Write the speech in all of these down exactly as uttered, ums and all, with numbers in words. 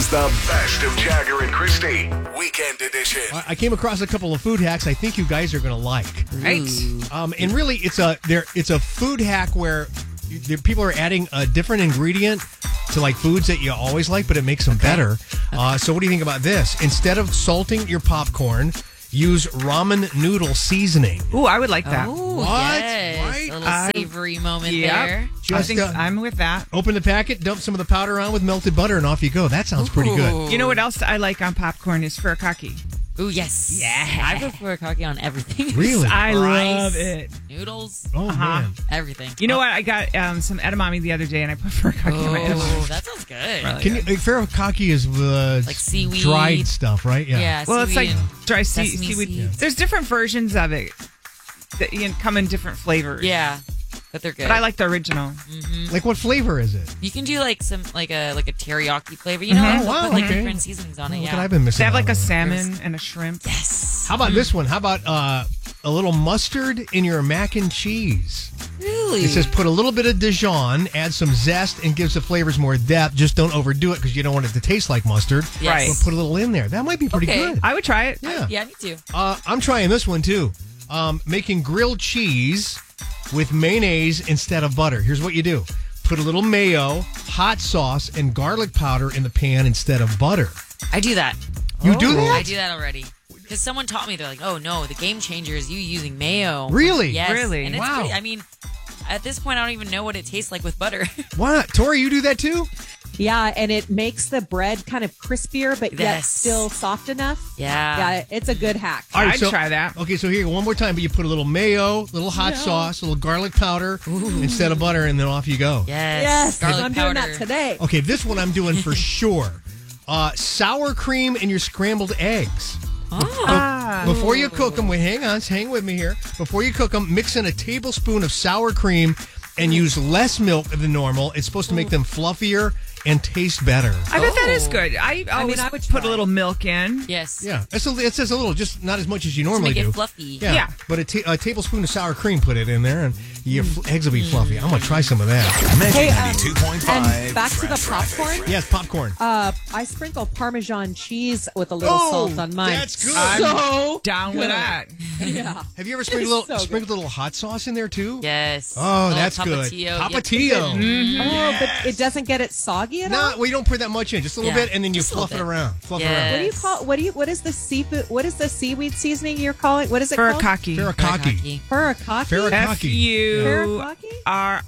is the best of Jagger and Christy, Weekend Edition. I I came across a couple of food hacks I think you guys are going to like. Right. Um, and really, it's a there. It's a food hack where you, there, people are adding a different ingredient to like foods that you always like, but it makes them better. Uh, so, what do you think about this? Instead of salting your popcorn, use ramen noodle seasoning. Ooh, I would like that. Oh, What? yes. Right? A little I- savory moment Yep. there. I Just, think uh, I'm with that. Open the packet, dump some of the powder on with melted butter, and off you go. That sounds pretty good. You know what else I like on popcorn is furikake. Ooh, yes. Yeah. I put furikake on everything. Really? I Rice, love it. Noodles, Oh, Uh-huh. man. everything. You know what? I got um, some edamame the other day, and I put furikake on my Oh, edamame. that sounds good. Really Can you, uh, furikake is uh, Like seaweed. dried stuff, right? Yeah. Well, it's like seaweed and dry sea- sesame seaweed. seeds. There's different versions of it that you know, come in different flavors. Yeah, but they're good. But I like the original. Like, what flavor is it? You can do like some like a like a teriyaki flavor. You know, Mhm. what? Oh, wow, put like okay. different seasonings on Oh, it. look Yeah. what I've been missing. They have out like a on. salmon and a shrimp. Yes. How about this one? How about uh, a little mustard in your mac and cheese? Really? It says put a little bit of Dijon, add some zest, and gives the flavors more depth. Just don't overdo it because you don't want it to taste like mustard. Yes. Right. But put a little in there. That might be pretty Okay. good. I would try it. Yeah. Yeah, me too. Uh, I'm trying this one too. Um, making grilled cheese with mayonnaise instead of butter. Here's what you do. Put a little mayo, hot sauce, and garlic powder in the pan instead of butter. I do that. You do that? I do that already. Because someone taught me, they're like, oh no, the game changer is you using mayo. Really? Yes. Really? And it's Wow. pretty, I mean, at this point, I don't even know what it tastes like with butter. What? Tori, you do that too? Yeah, and it makes the bread kind of crispier, but yet Yes. still soft enough. Yeah. Yeah, it's a good hack. All right, I'd so- try that. Okay, so here, one more time, but you put a little mayo, little hot sauce, a little garlic powder instead of butter, and then off you go. Yes. Yes, Garlic I'm powder. doing that today. Okay, this one I'm doing for sure. Uh, sour cream in your scrambled eggs. Oh. Ah. Before you cook them, wait, hang on, hang with me here. Before you cook them, mix in a tablespoon of sour cream and use less milk than normal. It's supposed to make them fluffier and taste better. I bet that Oh. is good. I always I would put try. a little milk in. Yes. Yeah, it's a, it says a little, just not as much as you To normally make do. it fluffy. Yeah, Yeah. but a, ta- a tablespoon of sour cream, put it in there, and your f- eggs will be fluffy. I'm gonna try some of that. Mega Hey, um, ninety-two point five. And back to the Traffic. popcorn. Yes, popcorn. Uh, I sprinkle Parmesan cheese with a little Oh, salt on mine. that's good. I'm So down with good. that. Yeah. Have you ever sprinkled a little, so good. sprinkled a little hot sauce in there too? Yes. Oh, Little that's good. tapatio. Tapatio. Yep. Oh, but it doesn't get it soggy at No, all. well, you don't put that much in, just a little Yeah, bit, and then you just a fluff it little bit. around. Fluff Yeah. What do you Yes. call? What do you? What is the seafood? What is the seaweed seasoning you're calling? What is it called? Furikake. it around. Furikake. Furikake. Furikake. F U Furikake? R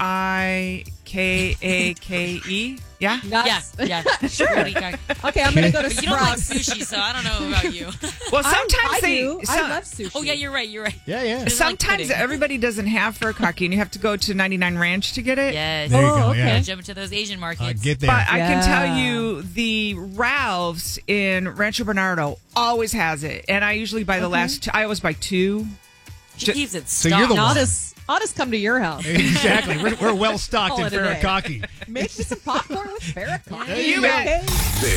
I K A K E. Yeah? Yeah, Nuts. yeah. Furikake. Okay, I'm gonna go to But you don't like Sprouts. sushi, so I don't know about you. Well, I- sometimes I, they. do. some- I love sushi. Oh, yeah, you're right. You're right. Yeah, yeah. It's like Sometimes pudding. everybody doesn't have furikake, and you have to go to ninety-nine Ranch to get it. Yes. There you Oh, go. okay. Yeah. Jump into those Asian markets. Uh, get there. But I can tell Yeah. you, the Ralph's in Rancho Bernardo always has it, and I usually buy the last. Two, I always buy two. She keeps it So stocked. you're the I'll one. just, I'll just come to your house. Exactly. We're, we're well stocked Call in it a day. Furikake. Make me some popcorn with Furikake. You bet. Okay.